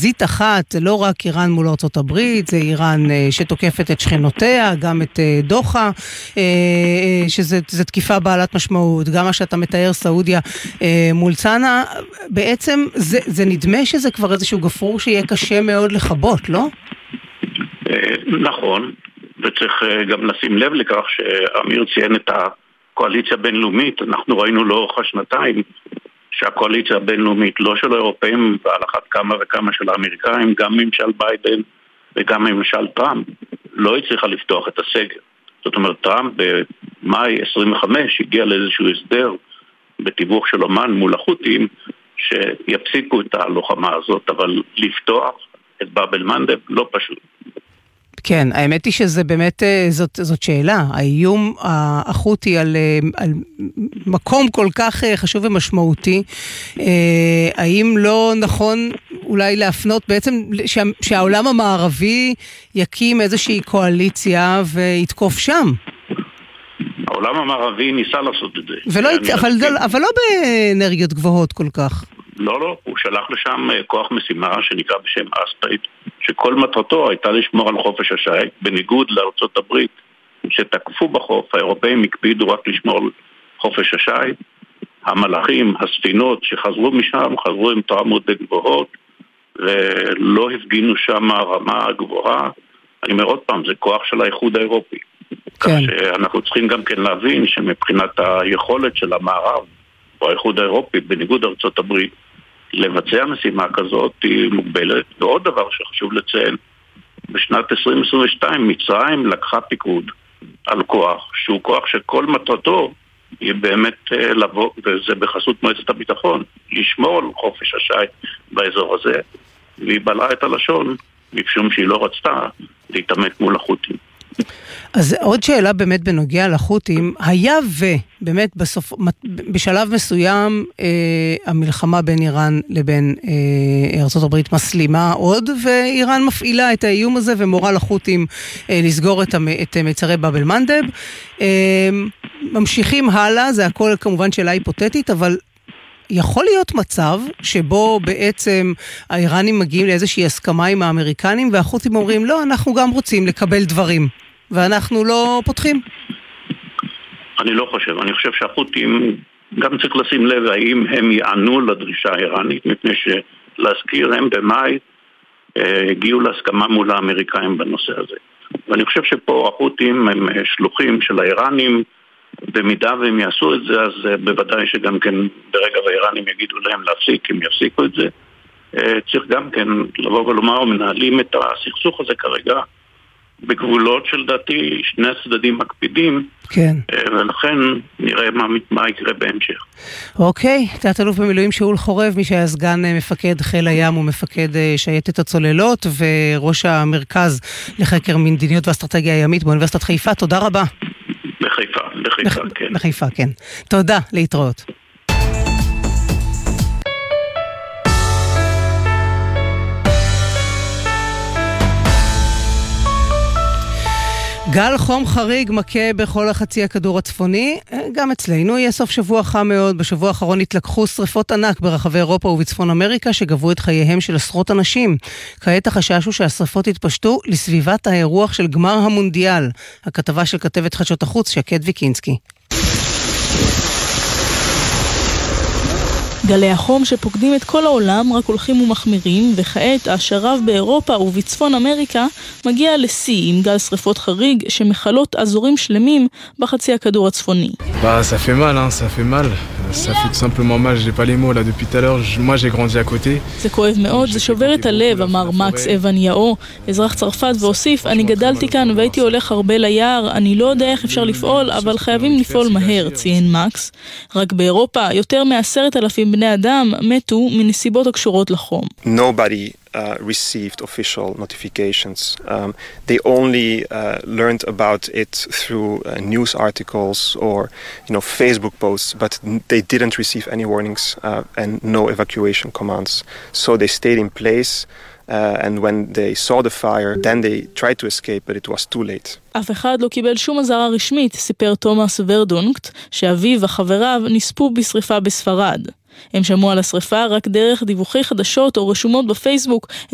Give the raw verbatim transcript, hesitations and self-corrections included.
חזית אחת, זה לא רק איראן מול ארצות הברית, זה איראן שתוקפת את שכנותיה, גם את דוחה, שזה תקיפה בעלת משמעות, גם מה שאתה מתאר סעודיה מול צאנה, בעצם זה, זה נדמה שזה כבר איזשהו גפרור שיהיה קשה מאוד לחבות, לא? נכון, וצריך גם לשים לב לכך שאמיר ציין את הקואליציה הבינלאומית, אנחנו ראינו לאורך השנתיים שהקואליציה הבינלאומית לא של האירופאים ועל אחת כמה וכמה של האמריקאים, גם ממשל ביידן וגם ממשל טראמפ, לא הצליחה לפתוח את הסגר. זאת אומרת, טראמפ במאי עשרים וחמש הגיע לאיזשהו הסדר בתיווך של אומן מול החות'ים שיפסיקו את הלוחמה הזאת, אבל לפתוח את באב אל-מנדב לא פשוט. כן, האמת היא שזה באמת, זאת, זאת שאלה. האיום החותי על, על מקום כל כך חשוב ומשמעותי, האם לא נכון אולי להפנות בעצם שה, שהעולם המערבי יקים איזושהי קואליציה ויתקוף שם? העולם המערבי ניסה לעשות את זה. ולא, אבל, אבל לא באנרגיות גבוהות כל כך. לא, לא, הוא שלח לשם כוח משימה שנקרא בשם אסטריד, שכל מטרתו הייתה לשמור על חופש השייט, בניגוד לארצות הברית שתקפו בחוף, האירופאים הקפידו רק לשמור על חופש השייט, המלאכים, הספינות שחזרו משם, חזרו עם טראומות גבוהות, ולא הפגינו שם רמה גבוהה. אני אומר עוד פעם, זה כוח של האיחוד האירופי. כן. כך שאנחנו צריכים גם כן להבין שמבחינת היכולת של המערב, או האיחוד האירופי, בניגוד ארצות הברית, לבצע משימה כזאת היא מוגבלת. ועוד דבר שחשוב לציין, בשנת עשרים עשרים ושתיים מצרים לקחה פיקוד על כוח, שהוא כוח שכל מטרתו היא באמת לבוא, וזה בחסות מועצת הביטחון, לשמור על חופש השייט באזור הזה, והיא בלעה את הלשון, משום שהיא לא רצתה להתעמת מול החות'ים. אז עוד שאלה באמת בנוגע לחות'ים, היה ובאמת בסוף, בשלב מסוים אה, המלחמה בין איראן לבין אה, ארצות הברית מסלימה עוד, ואיראן מפעילה את האיום הזה ומורה לחות'ים אה, לסגור את, המ, את מצרי באב אל-מנדב. אה, ממשיכים הלאה, זה הכל כמובן שאלה היפותטית, אבל יכול להיות מצב שבו בעצם האיראנים מגיעים לאיזושהי הסכמה עם האמריקנים, והחות'ים אומרים, לא, אנחנו גם רוצים לקבל דברים, ואנחנו לא פותחים. אני לא חושב, אני חושב שהחות'ים גם צריך לשים לב האם הם יענו לדרישה האיראנית, מפני שלהזכיר הם במאי הגיעו להסכמה מול האמריקאים בנושא הזה. ואני חושב שפה החות'ים הם שלוחים של האיראנים, במידה והם יעשו את זה, אז בוודאי שגם כן ברגע והאיראנים יגידו להם להפסיק, הם יפסיקו את זה. צריך גם כן לבוא ולומר, מנהלים את הסכסוך הזה כרגע בגבולות של דעתי שני הצדדים מקפידים, כן. ולכן נראה מה, מה יקרה בהמשך. אוקיי, תת-אלוף במילואים שאול חורב, מי שהיה סגן מפקד חיל הים ומפקד שייטת הצוללות, וראש המרכז לחקר מדיניות ואסטרטגיה הימית באוניברסיטת חיפה, תודה רבה. בחיפה, בחיפה, בח... כן. בחיפה, כן. תודה, להתראות. גל חום חריג מכה בכל החצי הכדור הצפוני, גם אצלנו יהיה סוף שבוע חם מאוד. בשבוע האחרון התלקחו שריפות ענק ברחבי אירופה ובצפון אמריקה שגבו את חייהם של עשרות אנשים. כעת החשש הוא שהשריפות התפשטו לסביבת האירוח של גמר המונדיאל. הכתבה של כתבת חדשות החוץ שקד ויקינסקי. גלי החום שפוקדים את כל העולם רק הולכים ומחמירים, וכעת השרב באירופה ובצפון אמריקה מגיע לשיא עם גל שריפות חריג שמחלות אזורים שלמים בחצי הכדור הצפוני. Bah ça fait mal hein, ça fait mal. Ça fait tout simplement mal, j'ai pas les mots là depuis tout à l'heure. Moi j'ai grandi à côté. זה כואב מאוד, זה שובר את הלב, אמר מקס אבן יאו, אזרח צרפת, והוסיף, אני גדלתי כאן והייתי הולך הרבה ליער, אני לא יודע איך אפשר לפעול, אבל חייבים לפעול מהר, ציין מקס. רק באירופה יותר מעשרת אלפים בני אדם מתו מנסיבות הקשורות לחום. Nobody Uh, received official notifications. Um, they only uh, learned about it through uh, news articles or, you know, Facebook posts, but they didn't receive any warnings uh, and no evacuation commands. So they stayed in place, uh, and when they saw the fire, then they tried to escape, but it was too late. אף אחד לא קיבל שום אזהרה רשמית, סיפר תומאס ורדונקט, שאביו וחבריו נספו בשריפה בספרד. הם שמעו על השריפה רק דרך דיווחי חדשות או רשומות בפייסבוק.